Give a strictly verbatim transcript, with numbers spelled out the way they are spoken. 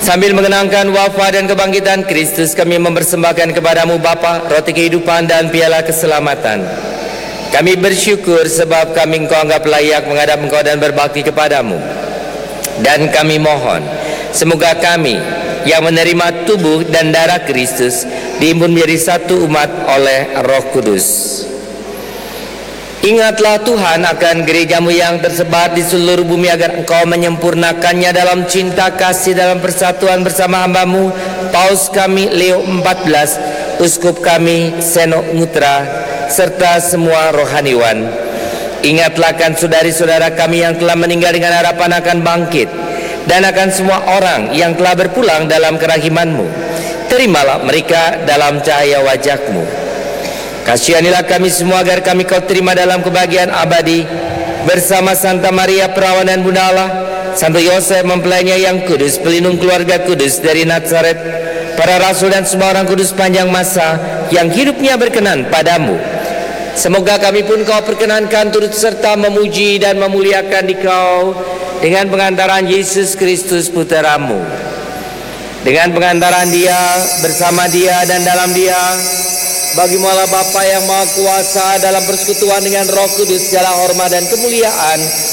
Sambil mengenangkan wafat dan kebangkitan Kristus, kami mempersembahkan kepadamu Bapa roti kehidupan dan piala keselamatan. Kami bersyukur sebab kami Engkau anggap layak menghadap Engkau dan berbakti kepadamu. Dan kami mohon, semoga kami yang menerima tubuh dan darah Kristus diimpun menjadi satu umat oleh Roh Kudus. Ingatlah Tuhan akan gerejamu yang tersebar di seluruh bumi, agar Engkau menyempurnakannya dalam cinta kasih dalam persatuan bersama hambamu Paus kami Leo empat belas, Uskup kami Seno Mutra, serta semua rohaniwan. Ingatlah kan saudari-saudara kami yang telah meninggal dengan harapan akan bangkit, dan akan semua orang yang telah berpulang dalam kerahimanmu. Terimalah mereka dalam cahaya wajah-Mu. Kasihanilah kami semua agar kami Kau terima dalam kebahagiaan abadi bersama Santa Maria Perawan dan Bunda Allah, Santo Yosef mempelainya yang kudus, pelindung keluarga kudus dari Nazaret, para rasul dan semua orang kudus panjang masa yang hidupnya berkenan padamu. Semoga kami pun Kau perkenankan turut serta memuji dan memuliakan di Kau dengan pengantaran Yesus Kristus Putra-Mu. Dengan pengantaran Dia, bersama Dia dan dalam Dia, bagimu Allah Bapa yang Maha Kuasa dalam persekutuan dengan Roh Kudus segala hormat dan kemuliaan